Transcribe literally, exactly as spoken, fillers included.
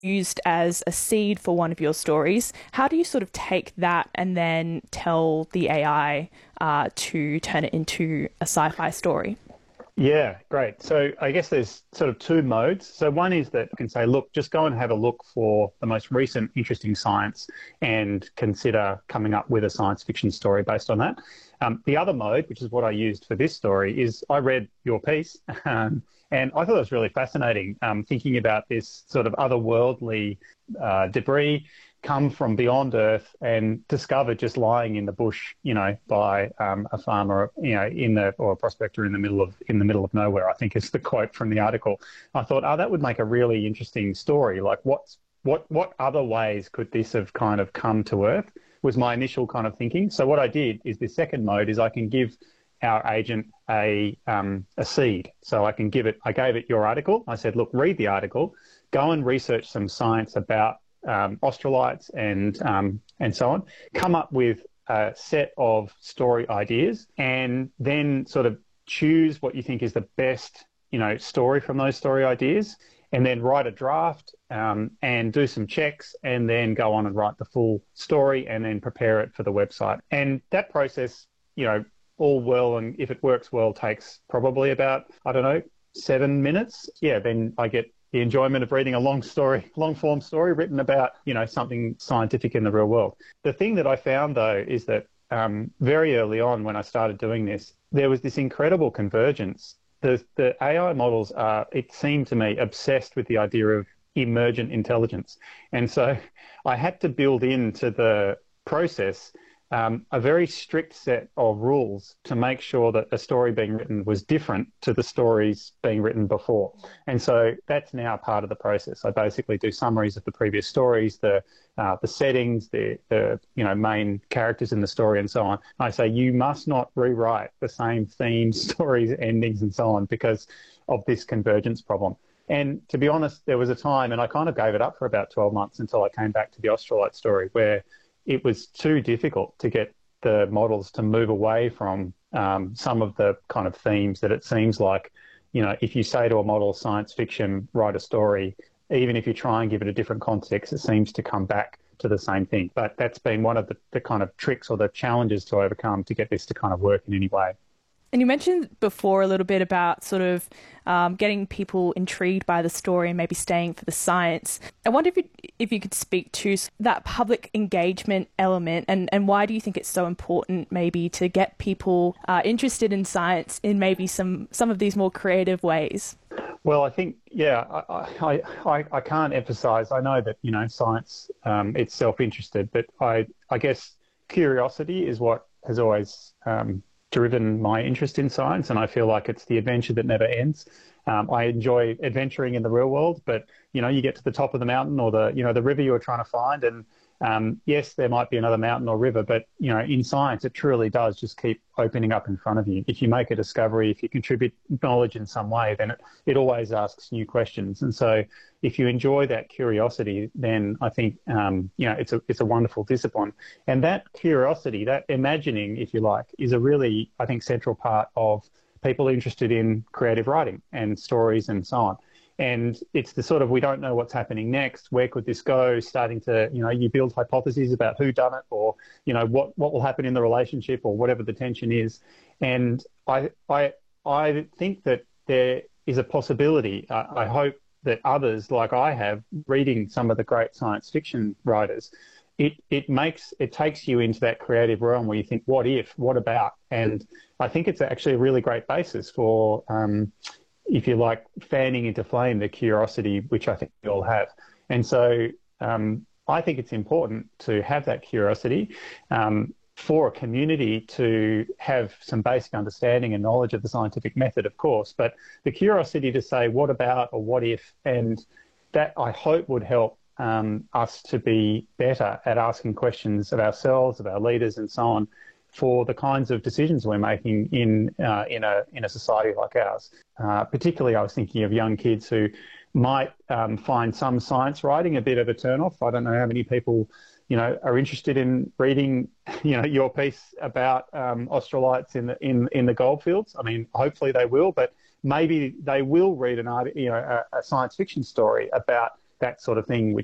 used as a seed for one of your stories. How do you sort of take that and then tell the A I uh, to turn it into a sci-fi story? Yeah, great. So I guess there's sort of two modes. So one is that you can say, look, just go and have a look for the most recent interesting science and consider coming up with a science fiction story based on that. Um, the other mode, which is what I used for this story, is I read your piece um, and I thought it was really fascinating, um, thinking about this sort of otherworldly uh, debris come from beyond Earth and discovered just lying in the bush, you know, by um, a farmer, you know, in the or a prospector in the middle of in the middle of nowhere, I think is the quote from the article. I thought, oh, that would make a really interesting story. Like, what's what what other ways could this have kind of come to Earth? Was my initial kind of thinking. So what I did is the second mode is I can give our agent a um, a seed. So I can give it. I gave it your article. I said, look, read the article, go and research some science about Um, Australites and um, and so on, come up with a set of story ideas, and then sort of choose what you think is the best, you know, story from those story ideas, and then write a draft um, and do some checks, and then go on and write the full story, and then prepare it for the website. And that process, you know, all well, and if it works well, takes probably about, I don't know, seven minutes. Yeah, then I get the enjoyment of reading a long story, long form story written about, you know, something scientific in the real world. The thing that I found though is that um, very early on when I started doing this, there was this incredible convergence. The, the A I models are, it seemed to me, obsessed with the idea of emergent intelligence. And so I had to build into the process Um, a very strict set of rules to make sure that a story being written was different to the stories being written before. And so that's now part of the process. I basically do summaries of the previous stories, the uh, the settings, the, the you know main characters in the story and so on. I say you must not rewrite the same themes, stories, endings and so on because of this convergence problem. And to be honest, there was a time, and I kind of gave it up for about twelve months until I came back to the Australite story, where it was too difficult to get the models to move away from um, some of the kind of themes that it seems like, you know, if you say to a model science fiction, write a story, even if you try and give it a different context, it seems to come back to the same thing. But that's been one of the, the kind of tricks or the challenges to overcome to get this to kind of work in any way. And you mentioned before a little bit about sort of um, getting people intrigued by the story and maybe staying for the science. I wonder if you, if you could speak to that public engagement element and, and why do you think it's so important maybe to get people uh, interested in science in maybe some, some of these more creative ways? Well, I think, yeah, I, I, I, I can't emphasise, I know that, you know, science, um, it's self-interested, but I, I guess curiosity is what has always um, driven my interest in science, and I feel like it's the adventure that never ends. Um, I enjoy adventuring in the real world, but you know, you get to the top of the mountain or the you know the river you're trying to find, and um, yes, there might be another mountain or river, but you know, in science, it truly does just keep opening up in front of you. If you make a discovery, if you contribute knowledge in some way, then it, it always asks new questions. And so, if you enjoy that curiosity, then I think um, you know it's a it's a wonderful discipline. And that curiosity, that imagining, if you like, is a really, I think, central part of people interested in creative writing and stories and so on. And it's the sort of, we don't know what's happening next. Where could this go? Starting to, you know, you build hypotheses about who done it, or, you know, what, what will happen in the relationship, or whatever the tension is. And I, I, I think that there is a possibility. I, I hope that others, like I have, reading some of the great science fiction writers, it, it makes, it takes you into that creative realm where you think, what if, what about? And I think it's actually a really great basis for, um, if you like, fanning into flame the curiosity, which I think we all have. And so um, I think it's important to have that curiosity um, for a community to have some basic understanding and knowledge of the scientific method, of course, but the curiosity to say what about or what if, and that I hope would help um, us to be better at asking questions of ourselves, of our leaders and so on, for the kinds of decisions we're making in uh, in a in a society like ours. Uh, particularly, I was thinking of young kids who might um, find some science writing a bit of a turn-off. I don't know how many people, you know, are interested in reading, you know, your piece about um, Australites in the in in the goldfields. I mean, hopefully they will, but maybe they will read an art, you know, a, a science fiction story about that sort of thing,